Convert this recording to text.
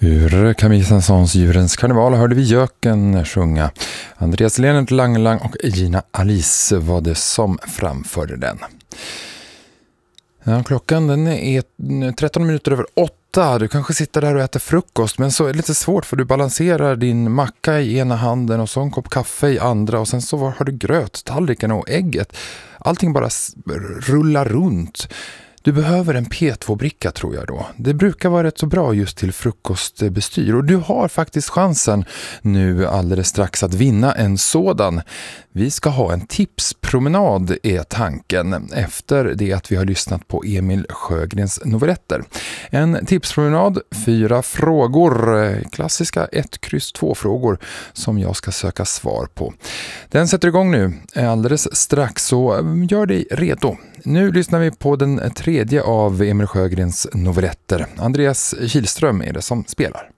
Ur Camille Saint-Saëns Djurens karneval hörde vi göken sjunga. Andreas Lehnert Langelang och Gina Alice var det som framförde den. Ja, klockan den är 13 minuter över 8. Du kanske sitter där och äter frukost, men så är det lite svårt för du balanserar din macka i ena handen och så en kopp kaffe i andra och sen så har du gröt, tallriken och ägget. Allting bara rullar runt. Du behöver en P2-bricka tror jag då. Det brukar vara rätt så bra just till frukostbestyr och du har faktiskt chansen nu alldeles strax att vinna en sådan. Vi ska ha en tipspromenad är tanken efter det att vi har lyssnat på Emil Sjögrens novelletter. En tipspromenad, 4 frågor, klassiska 1-2 frågor som jag ska söka svar på. Den sätter igång nu alldeles strax så gör dig redo. Nu lyssnar vi på den 3:e av Emil Sjögrens novelletter. Andreas Kihlström är det som spelar.